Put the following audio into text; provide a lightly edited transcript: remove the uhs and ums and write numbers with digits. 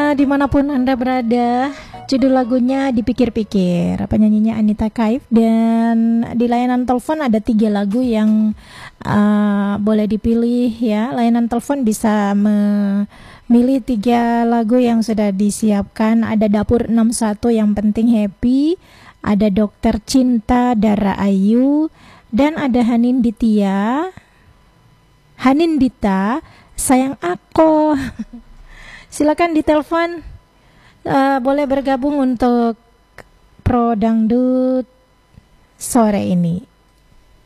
dimanapun Anda berada. Judul lagunya Dipikir-pikir, penyanyinya Anita Kaif. Dan di layanan telepon ada 3 lagu yang boleh dipilih ya. Layanan telepon bisa memilih 3 lagu yang sudah disiapkan. Ada Dapur 61 Yang Penting Happy, ada Dokter Cinta Dara Ayu, dan ada Hanin Dita Sayang Aku. Silakan ditelepon, boleh bergabung untuk Pro Dangdut sore ini.